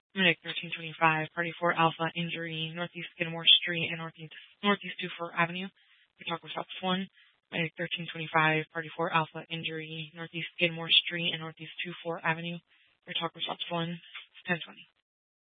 Medic 1325, Party 4 Alpha, injury, Northeast Skidmore Street and Northeast 24 Avenue. Talk with Shots 1. Medic 1325, Party 4 Alpha, injury, Northeast Skidmore Street and Northeast 24 Avenue. Talk with Shots 1, 1020.